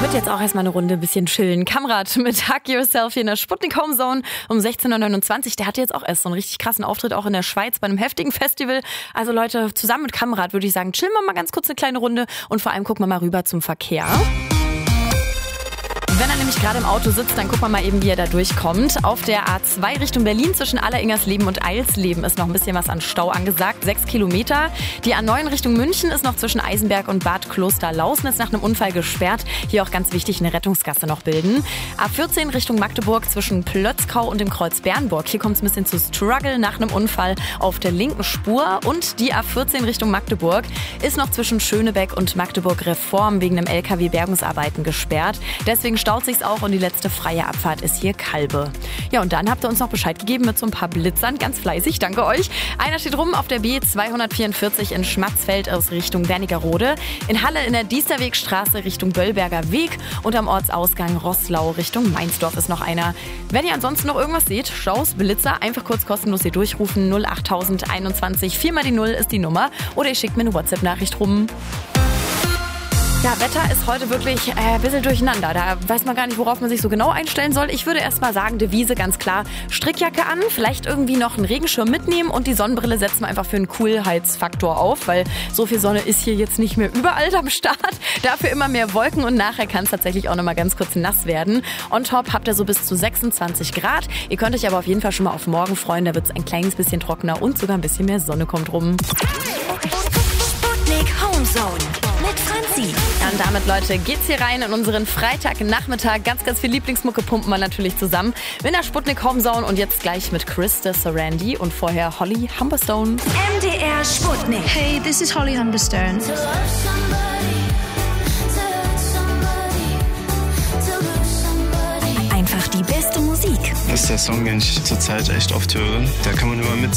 würde jetzt auch erstmal eine Runde ein bisschen chillen. Kamrat mit Hug Yourself hier in der Sputnik Home Zone um 16.29 Uhr. Der hatte jetzt auch erst so einen richtig krassen Auftritt, auch in der Schweiz bei einem heftigen Festival. Also Leute, zusammen mit Kamrat würde ich sagen, chillen wir mal ganz kurz eine kleine Runde und vor allem gucken wir mal rüber zum Verkehr. Wenn er nämlich gerade im Auto sitzt, dann gucken wir mal eben, wie er da durchkommt. Auf der A2 Richtung Berlin zwischen Alleringersleben und Eilsleben ist noch ein bisschen was an Stau angesagt, 6 Kilometer. Die A9 Richtung München ist noch zwischen Eisenberg und Bad Klosterlausnitz nach einem Unfall gesperrt. Hier auch ganz wichtig eine Rettungsgasse noch bilden. A14 Richtung Magdeburg zwischen Plötzkau und dem Kreuz Bernburg. Hier kommt es ein bisschen zu Struggle nach einem Unfall auf der linken Spur. Und die A14 Richtung Magdeburg ist noch zwischen Schönebeck und Magdeburg Reform wegen einem LKW-Bergungsarbeiten gesperrt. Deswegen staut sich's auch und die letzte freie Abfahrt ist hier Kalbe. Ja, und dann habt ihr uns noch Bescheid gegeben mit so ein paar Blitzern. Ganz fleißig, danke euch. Einer steht rum auf der B244 in Schmatzfeld aus Richtung Wernigerode. In Halle in der Diesterwegstraße Richtung Böllberger Weg. Und am Ortsausgang Roßlau Richtung Mainzdorf ist noch einer. Wenn ihr ansonsten noch irgendwas seht, Staus, Blitzer, einfach kurz kostenlos hier durchrufen. 08021 4 mal die 0 ist die Nummer. Oder ihr schickt mir eine WhatsApp-Nachricht rum. Ja, Wetter ist heute wirklich ein bisschen durcheinander. Da weiß man gar nicht, worauf man sich so genau einstellen soll. Ich würde erst mal sagen, Devise ganz klar, Strickjacke an, vielleicht irgendwie noch einen Regenschirm mitnehmen und die Sonnenbrille setzen wir einfach für einen Coolheitsfaktor auf, weil so viel Sonne ist hier jetzt nicht mehr überall am Start. Dafür immer mehr Wolken und nachher kann es tatsächlich auch noch mal ganz kurz nass werden. On top habt ihr so bis zu 26 Grad. Ihr könnt euch aber auf jeden Fall schon mal auf morgen freuen. Da wird es ein kleines bisschen trockener und sogar ein bisschen mehr Sonne kommt rum. Sputnik Home Zone mit Franzi. Ja, und damit, Leute, geht's hier rein in unseren Freitagnachmittag. Ganz, ganz viel Lieblingsmucke pumpen wir natürlich zusammen. Mit der Sputnik Home Zone und jetzt gleich mit Krista Sarandí und vorher Holly Humberstone. MDR Sputnik. Hey, this is Holly Humberstone. Einfach die beste Musik. Das ist der Song, den ich zurzeit echt oft höre. Da kann man immer mit